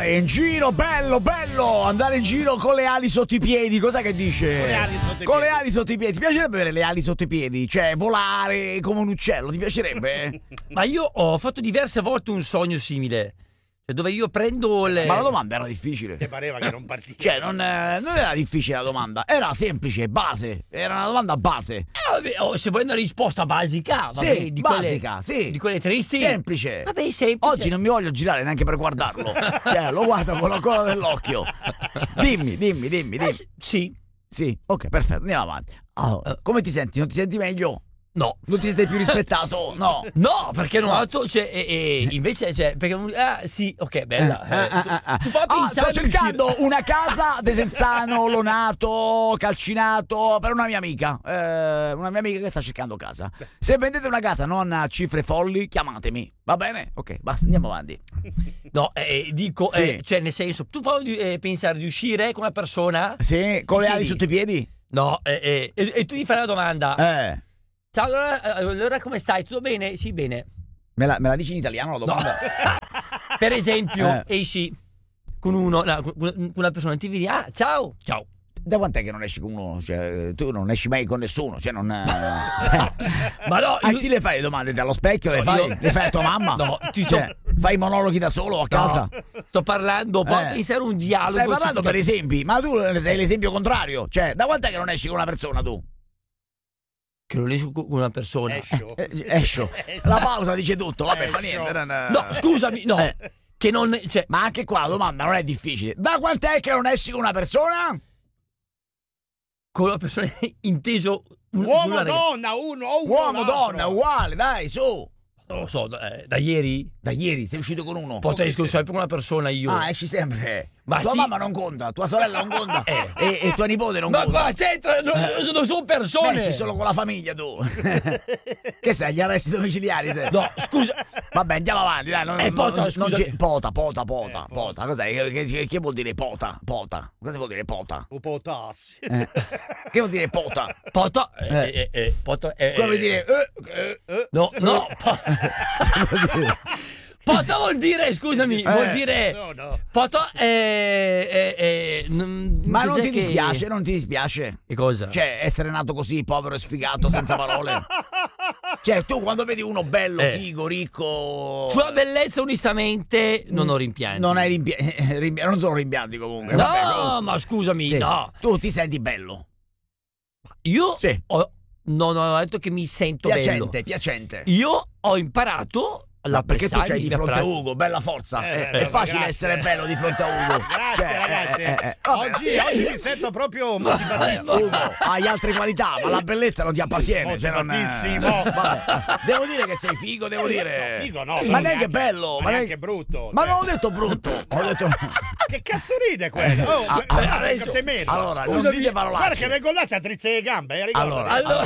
andare in giro, bello, andare in giro con le ali sotto i piedi, cos'è che dice? Con le ali sotto i piedi. Ti piacerebbe avere le ali sotto i piedi? Cioè, volare come un uccello, ti piacerebbe? Ma io ho fatto diverse volte un sogno simile. Dove io prendo le... Ma la domanda era difficile. Ti pareva che non partiva. Cioè, non era difficile la domanda, era semplice, base. Era una domanda base. Vabbè, se vuoi una risposta basica, vabbè, Sì, di basica, quelle, sì. di quelle tristi. Semplice. Vabbè, semplice. Oggi non mi voglio girare neanche per guardarlo. Cioè, lo guardo con la coda dell'occhio. Dimmi. Sì. Sì, ok, perfetto, andiamo avanti. Allora, come ti senti? Non ti senti meglio? No. Non ti sei più rispettato? No. No, perché non altro, cioè, invece, cioè, perché sì, ok, bella. Tu puoi pensare sto cercando una casa a Desenzano, Lonato, Calcinato per una mia amica che sta cercando casa. Se vendete una casa non a cifre folli, chiamatemi, va bene? Ok, basta, andiamo avanti. No, dico, Sì. cioè, nel senso, tu puoi pensare di uscire con una persona? Sì, con le ali sotto i piedi? No, e tu gli fai la domanda. Ciao, allora come stai? Tutto bene? Sì, bene. Me la dici in italiano la domanda? No. Per esempio, esci con con una persona, ti vedi, ciao. Da quant'è che non esci con uno? Cioè, tu non esci mai con nessuno, cioè non. Ma no, a chi le fai le domande? Dallo specchio? Le fai a tua mamma? No, fai i monologhi da solo a casa? Sto parlando, puoi pensare un dialogo. Stai parlando per esempi, ma tu sei l'esempio contrario. Cioè, da quant'è che non esci con una persona tu? Che non esci con una persona. Escio. La pausa dice tutto, vabbè, fa niente. No, scusami, no. Che non. Cioè, ma anche qua la domanda non è difficile. Da quant'è che non esci con una persona? Con una persona inteso uomo-donna, uomo-donna, uguale, dai, su. Non lo so, da ieri? Da ieri sei uscito con uno? Esco sempre con una persona io. Esci sempre. Ma tua sì. mamma non conta, tua sorella non conta e tua nipote non conta. Ma qua c'entra, non sono persone. Esci solo con la famiglia tu. Che sei, agli arresti domiciliari sei? No, scusa. Vabbè, andiamo avanti, dai. Pota. Pota. Cos'è? Che vuol dire pota? Pota. Cosa vuol dire pota? Potassi. Che vuol dire pota? Pota. Come vuol dire? No. Pota vuol dire, scusami, vuol dire. Pota ma non ti dispiace, non ti dispiace? Che cosa? Cioè, essere nato così, povero e sfigato, senza parole. Cioè, tu quando vedi uno bello, figo, ricco. Sulla bellezza, onestamente, non ho rimpianti. Non hai rimpianti. Non sono rimpianti comunque. No, vabbè, ma scusami, sì. no. Tu ti senti bello. Io sì. Non ho detto che mi sento bello. Piacente. Io ho imparato. Perché tu c'hai di fronte a Ugo, bella forza. È facile essere bello di fronte a Ugo. Grazie, ragazzi. Oggi mi sento proprio motivatissimo. Ugo, hai altre qualità, ma la bellezza non ti appartiene. Motivatissimo. Devo dire che sei figo, devo dire. No, figo no. Ma neanche bello. Ma neanche brutto. Ma non ho detto brutto. Ho detto. Che cazzo ride quello? Allora, non dite parolacce. Guarda che vengo là, ti addrizzi le gambe. Allora.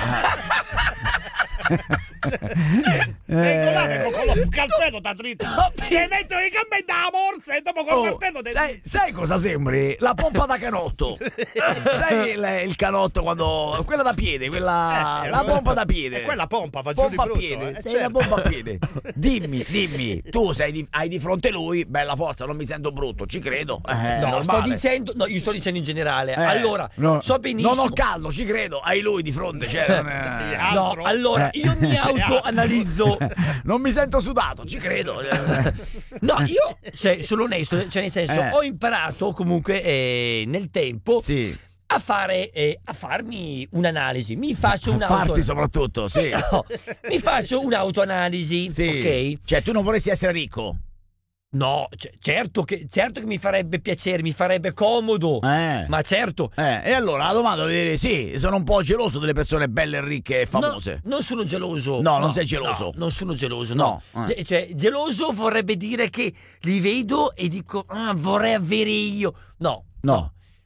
Vengo là, vengo con lo scalpello da dritto. Ti metto le gambe da morsa e dopo col martello sai cosa sembri? La pompa da canotto. Sai il canotto quando. Quella da piede, la pompa da piede. E quella pompa va giù di brutto. Piede, sei la pompa a piede. Dimmi, tu hai di fronte lui, bella forza, non mi sento brutto, ci credo. No, io sto dicendo in generale. Allora, so benissimo. Non ho caldo, ci credo, hai lui di fronte, cioè, no, allora io mi autoanalizzo. Non mi sento sudato, ci credo. No, io sono onesto, cioè nel senso ho imparato comunque nel tempo a farmi un'analisi. Mi faccio farti soprattutto, sì. No, mi faccio un'autoanalisi, ok? Cioè tu non vorresti essere ricco? No, certo che mi farebbe piacere, mi farebbe comodo, ma certo. E allora la domanda vuol dire sì, sono un po' geloso delle persone belle, ricche e famose. No, non sono geloso. No, non sei geloso. No, non sono geloso, no. Cioè, geloso vorrebbe dire che li vedo e dico, vorrei avere io. No.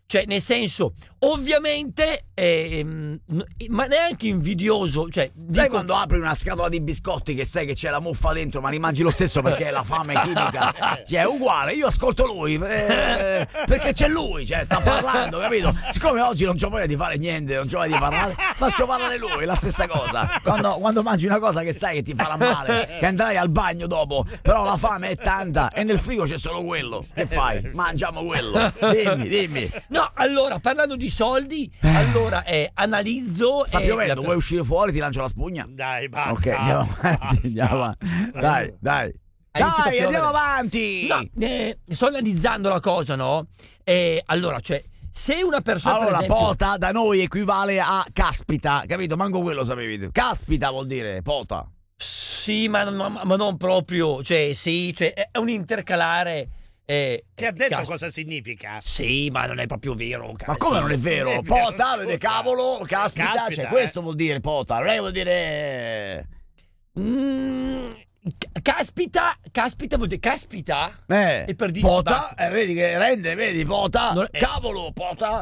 Cioè, nel senso, ovviamente, ma neanche invidioso. Cioè, sai quando apri una scatola di biscotti che sai che c'è la muffa dentro, ma li mangi lo stesso perché è la fame chimica? Cioè, è uguale. Io ascolto lui perché c'è lui, cioè, sta parlando, capito? Siccome oggi non c'ho voglia di fare niente, non c'ho voglia di parlare, faccio parlare lui, la stessa cosa. Quando mangi una cosa che sai che ti farà male, che andrai al bagno dopo, però la fame è tanta e nel frigo c'è solo quello. Che fai? Mangiamo quello. Dimmi. No, allora, parlando di soldi, allora analizzo. Sta piovendo, vuoi uscire fuori? Ti lancio la spugna? Dai, basta. Ok, andiamo avanti. Dai. Andiamo avanti. No, sto analizzando la cosa, no? Allora, cioè, se una persona. Allora, per esempio, pota da noi equivale a caspita, capito? Manco quello sapevi. Caspita vuol dire pota. Sì, ma non proprio. Cioè, sì, cioè, è un intercalare. Ti ha detto cosa significa? Sì, ma non è proprio vero. Ma come non è vero? Pota, vede, cavolo, caspita, cioè questo vuol dire pota, lei vuol dire. Caspita vuol dire caspita? E per dire pota, vedi che rende, vedi, pota, cavolo, pota.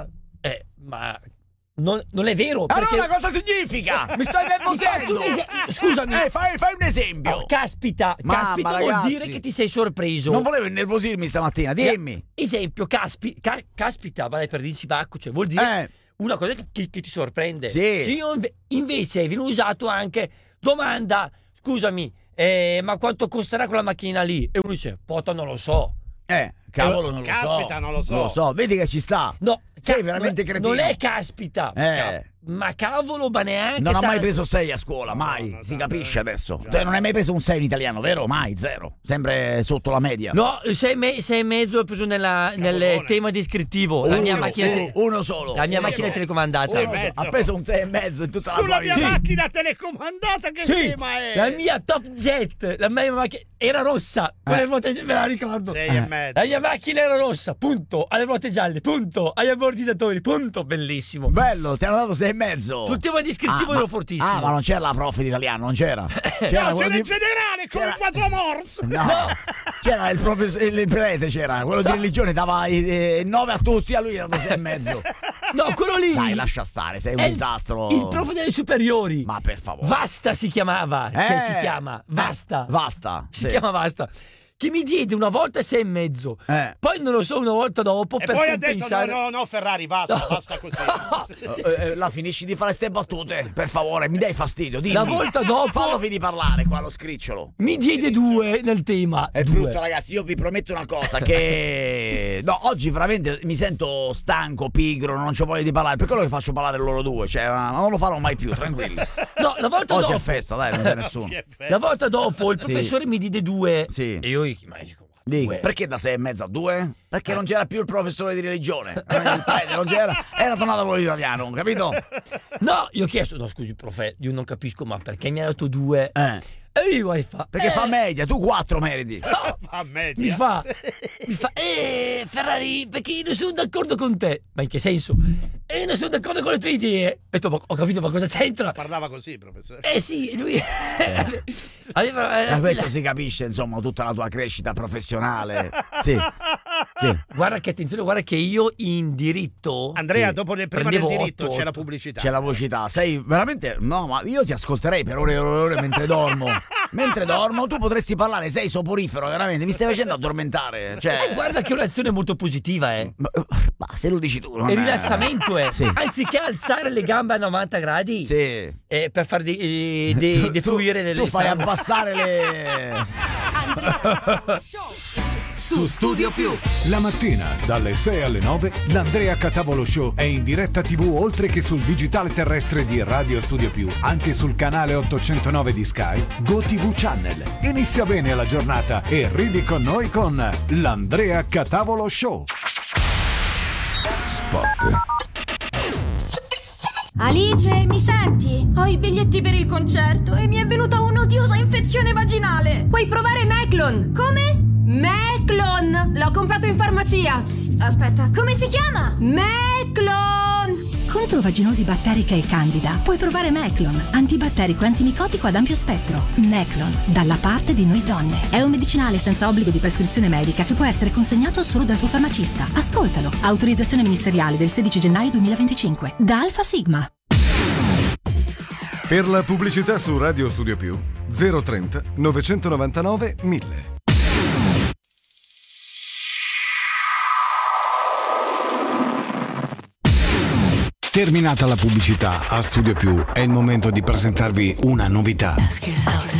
Ma non è vero. Perché... Allora cosa significa? Mi stai nervosendo. Scusami. Fai un esempio. Caspita Mamma, vuol ragazzi, dire che ti sei sorpreso. Non volevo innervosirmi stamattina, dimmi. Esempio, caspita, vale per dirsi bacco, cioè vuol dire una cosa che ti sorprende. Sì. Invece viene usato anche domanda, scusami, ma quanto costerà quella macchina lì? E uno dice, pota, non lo so. Cavolo, non lo so. Caspita, non lo so. Non lo so, vedi che ci sta. No, sei veramente cretino. Non è caspita. Ma cavolo, ma neanche. Non ho mai preso 6 a scuola, mai. Si capisce adesso. Tu non hai mai preso un 6 in italiano, vero? Mai, 0. Sempre sotto la media. No, 6,5 ho preso nel tema descrittivo. La mia macchina. Uno solo. La mia macchina telecomandata. Ha preso un 6,5 in tutta la sua vita. Sulla mia macchina telecomandata, che tema è? La mia Top Jet, la mia macchina era rossa. Con le ruote, me la ricordo. 6,5. La mia macchina era rossa, punto. Alle ruote gialle, punto. Agli ammortizzatori, punto. Bellissimo. Bello, ti hanno dato 6,5. Sul tema descrittivo ero fortissimo. Ma non c'era la prof di italiano, non c'era. No, c'era in generale come il 4 Morse. No. C'era il professore, il prete c'era, quello di religione dava 9 a tutti, a lui ha dato 6,5. No, quello lì. Dai, lascia stare, sei un disastro. Il prof delle superiori. Ma per favore. Vasta si chiamava. Si chiama Vasta. Si chiama Vasta. Che mi diede una volta 6,5. Poi non lo so, una volta dopo. E per poi compensare... ha detto: no, Ferrari, basta così. La finisci di fare ste battute, per favore, mi dai fastidio. Dimmi. La volta dopo. Fallo di parlare qua, lo scricciolo. Mi diede 2 nel tema. È brutto, ragazzi. Io vi prometto una cosa: che no, oggi veramente mi sento stanco, pigro, non c'ho voglia di parlare. Per quello che faccio parlare loro due. Cioè, non lo farò mai più, tranquilli. No, la volta oggi dopo. è festa, dai, non c'è nessuno. La volta dopo il professore mi diede 2. Sì. E io perché da 6,5 a 2? Perché non c'era più il professore di religione. Il prete non c'era, era tornato quello di italiano, capito? No, io ho chiesto, no scusi profe, io non capisco, ma perché mi ha dato 2? E io perché fa media, tu 4 meriti. No, fa media. Mi fa Ferrari, perché io non sono d'accordo con te. Ma in che senso? Non sono d'accordo con le tue idee. Ho capito, ma cosa c'entra? Parlava così, professore. Sì, lui Da questo si capisce, insomma, tutta la tua crescita professionale. Sì. Guarda che attenzione, guarda che io in diritto, Andrea, dopo prima del diritto 8. c'è la pubblicità. C'è la pubblicità. Sei veramente. No, ma io ti ascolterei per ore e ore mentre dormo. Mentre dormo, tu potresti parlare, sei soporifero, veramente. Mi stai facendo addormentare. Cioè... guarda che è un'azione molto positiva, Ma se lo dici tu, non è rilassamento, Sì. Anziché alzare le gambe a 90 gradi, sì. Per far defluire le tu fai abbassare le. Su Studio Più. La mattina dalle 6 alle 9 l'Andrea Catavolo Show è in diretta TV oltre che sul digitale terrestre di Radio Studio Più, anche sul canale 809 di Sky, GoTV Channel. Inizia bene la giornata e ridi con noi con l'Andrea Catavolo Show. Spot. Alice, mi senti? Ho i biglietti per il concerto e mi è venuta un'odiosa infezione vaginale. Puoi provare Meclon. Come? Meclon! L'ho comprato in farmacia. Aspetta, come si chiama? Meclon! Contro vaginosi batterica e candida puoi provare Meclon, antibatterico e antimicotico ad ampio spettro. Meclon, dalla parte di noi donne. È un medicinale senza obbligo di prescrizione medica che può essere consegnato solo dal tuo farmacista. Ascoltalo. Autorizzazione ministeriale del 16 gennaio 2025. Da Alfa Sigma. Per la pubblicità su Radio Studio Più 030 999 1000. Terminata la pubblicità, a Studio Più è il momento di presentarvi una novità.